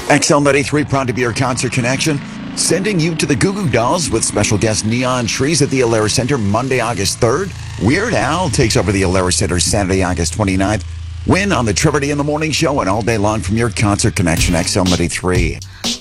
XL93 proud to be your concert connection. Sending you to the Goo Goo Dolls with special guest Neon Trees at the Alara Center Monday, August 3rd. Weird Al takes over the Alara Center Saturday, August 29th. Win on the Trevor D in the Morning Show and all day long from your concert connection XL93.